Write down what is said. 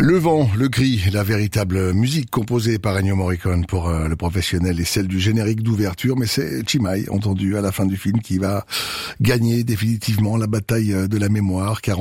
Le vent, le gris, la véritable musique composée par Ennio Morricone pour le professionnel et celle du générique d'ouverture, mais c'est Chimay, entendu à la fin du film, qui va gagner définitivement la bataille de la mémoire, car